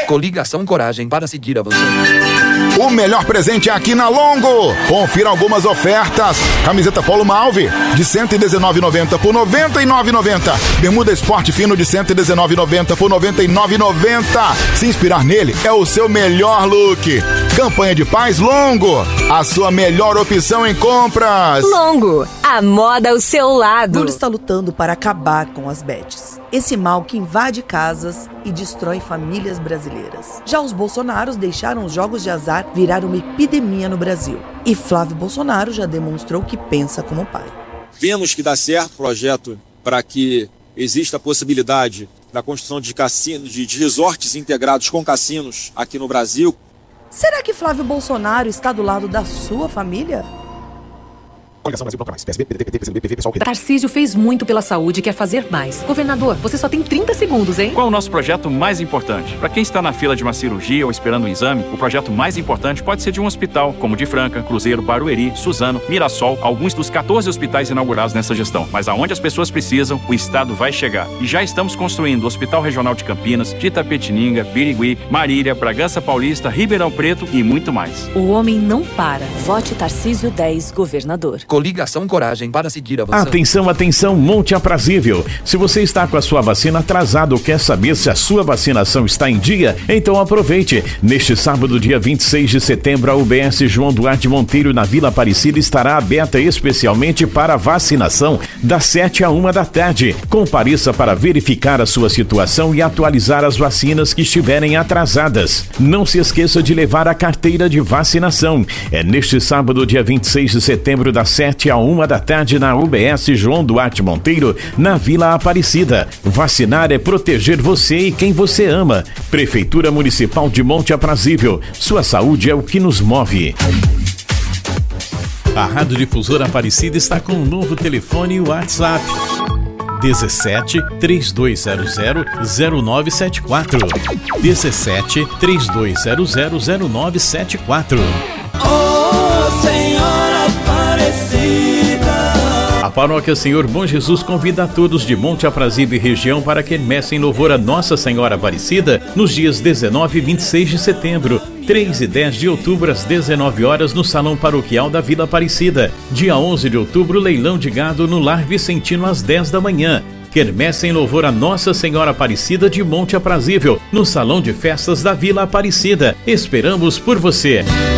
Coligação Coragem para seguir avançando. O melhor presente é aqui na Longo. Confira algumas ofertas. Camiseta Polo Malve de R$ 119,90 por R$ 99,90. Bermuda Esporte Fino de R$ 119,90 por R$ 99,90. Se inspirar nele é o seu melhor look. Campanha de paz Longo. A sua melhor opção em compras. Longo, a moda ao seu lado. Lula está lutando para acabar com as bets. Esse mal que invade casas e destrói famílias brasileiras. Já os Bolsonaros deixaram os jogos de azar virar uma epidemia no Brasil. E Flávio Bolsonaro já demonstrou que pensa como pai. Vemos que dá certo o projeto para que exista a possibilidade da construção de cassinos, de resorts integrados com cassinos aqui no Brasil. Será que Flávio Bolsonaro está do lado da sua família? Tarcísio fez muito pela saúde e quer fazer mais. Governador, você só tem 30 segundos, hein? Qual é o nosso projeto mais importante? Para quem está na fila de uma cirurgia ou esperando um exame, o projeto mais importante pode ser de um hospital, como de Franca, Cruzeiro, Barueri, Suzano, Mirassol, alguns dos 14 hospitais inaugurados nessa gestão. Mas aonde as pessoas precisam, o Estado vai chegar. E já estamos construindo o Hospital Regional de Campinas, de Itapetininga, Birigui, Marília, Bragança Paulista, Ribeirão Preto e muito mais. O homem não para. Vote Tarcísio 10, governador. Coligação Coragem para seguir avançando. Atenção, atenção, Monte Aprazível. Se você está com a sua vacina atrasada ou quer saber se a sua vacinação está em dia, então aproveite. Neste sábado, dia 26 de setembro, a UBS João Duarte Monteiro, na Vila Aparecida, estará aberta especialmente para vacinação, das 7 à 1 da tarde. Compareça para verificar a sua situação e atualizar as vacinas que estiverem atrasadas. Não se esqueça de levar a carteira de vacinação. É neste sábado, dia 26 de setembro, das 7 à 1 da tarde, na UBS João Duarte Monteiro, na Vila Aparecida. Vacinar é proteger você e quem você ama. Prefeitura Municipal de Monte Aprazível. Sua saúde é o que nos move. A Rádio Difusora Aparecida está com um novo telefone e WhatsApp. 17 3200 0974. 17 3200 0974. Oh, Senhora Aparecida. A Paróquia Senhor Bom Jesus convida a todos de Monte Aprazível e região para que quermessem louvor a Nossa Senhora Aparecida nos dias 19 e 26 de setembro, 3 e 10 de outubro às 19 horas no Salão Paroquial da Vila Aparecida. Dia 11 de outubro, leilão de gado no Lar Vicentino às 10 da manhã. Quermesse em louvor a Nossa Senhora Aparecida de Monte Aprazível, no Salão de Festas da Vila Aparecida. Esperamos por você.